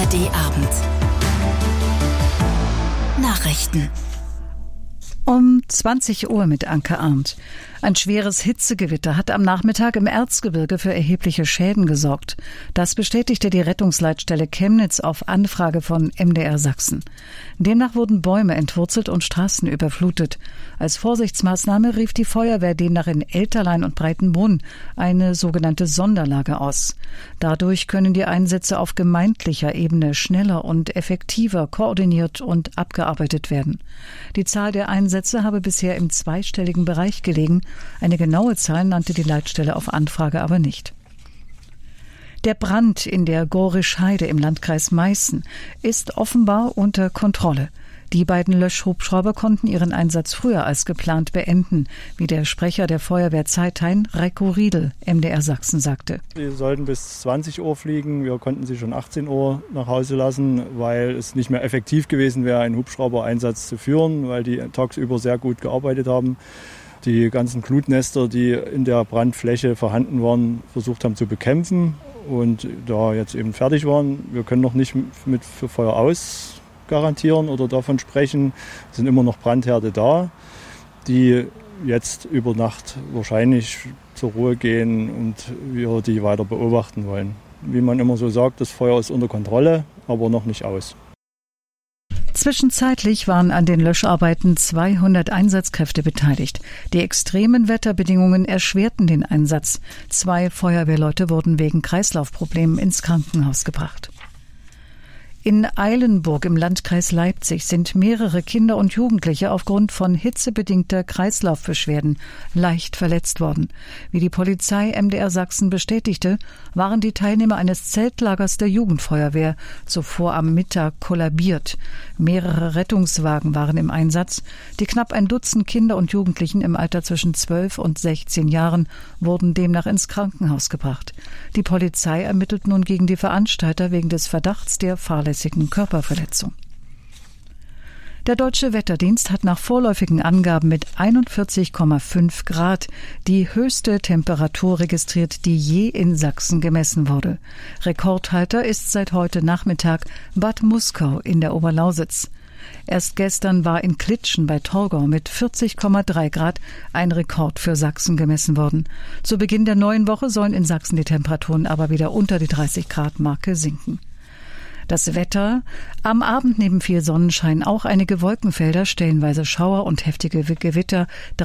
ARD Abend. Nachrichten. Um 20 Uhr mit Anke Arndt. Ein schweres Hitzegewitter hat am Nachmittag im Erzgebirge für erhebliche Schäden gesorgt. Das bestätigte die Rettungsleitstelle Chemnitz auf Anfrage von MDR Sachsen. Demnach wurden Bäume entwurzelt und Straßen überflutet. Als Vorsichtsmaßnahme rief die Feuerwehr demnach in Elterlein und Breitenbrunn eine sogenannte Sonderlage aus. Dadurch können die Einsätze auf gemeindlicher Ebene schneller und effektiver koordiniert und abgearbeitet werden. Die Zahl der Einsätze habe bisher im zweistelligen Bereich gelegen. Eine genaue Zahl nannte die Leitstelle auf Anfrage aber nicht. Der Brand in der Gorisch-Heide im Landkreis Meißen ist offenbar unter Kontrolle. Die beiden Löschhubschrauber konnten ihren Einsatz früher als geplant beenden, wie der Sprecher der Feuerwehr Zeithain, Reiko Riedel, MDR Sachsen, sagte. Sie sollten bis 20 Uhr fliegen. Wir konnten sie schon 18 Uhr nach Hause lassen, weil es nicht mehr effektiv gewesen wäre, einen Hubschrauber-Einsatz zu führen, weil die tagsüber sehr gut gearbeitet haben. Die ganzen Glutnester, die in der Brandfläche vorhanden waren, versucht haben zu bekämpfen und da jetzt eben fertig waren. Wir können noch nicht mit für Feuer aus garantieren oder davon sprechen. Es sind immer noch Brandherde da, die jetzt über Nacht wahrscheinlich zur Ruhe gehen und wir die weiter beobachten wollen. Wie man immer so sagt, das Feuer ist unter Kontrolle, aber noch nicht aus. Zwischenzeitlich waren an den Löscharbeiten 200 Einsatzkräfte beteiligt. Die extremen Wetterbedingungen erschwerten den Einsatz. 2 Feuerwehrleute wurden wegen Kreislaufproblemen ins Krankenhaus gebracht. In Eilenburg im Landkreis Leipzig sind mehrere Kinder und Jugendliche aufgrund von hitzebedingter Kreislaufbeschwerden leicht verletzt worden. Wie die Polizei MDR Sachsen bestätigte, waren die Teilnehmer eines Zeltlagers der Jugendfeuerwehr zuvor am Mittag kollabiert. Mehrere Rettungswagen waren im Einsatz. Die knapp ein Dutzend Kinder und Jugendlichen im Alter zwischen 12 und 16 Jahren wurden demnach ins Krankenhaus gebracht. Die Polizei ermittelt nun gegen die Veranstalter wegen des Verdachts der fahrlässigen Körperverletzung. Der Deutsche Wetterdienst hat nach vorläufigen Angaben mit 41,5 Grad die höchste Temperatur registriert, die je in Sachsen gemessen wurde. Rekordhalter ist seit heute Nachmittag Bad Muskau in der Oberlausitz. Erst gestern war in Klitschen bei Torgau mit 40,3 Grad ein Rekord für Sachsen gemessen worden. Zu Beginn der neuen Woche sollen in Sachsen die Temperaturen aber wieder unter die 30-Grad-Marke sinken. Das Wetter: am Abend neben viel Sonnenschein auch einige Wolkenfelder, stellenweise Schauer und heftige Gewitter.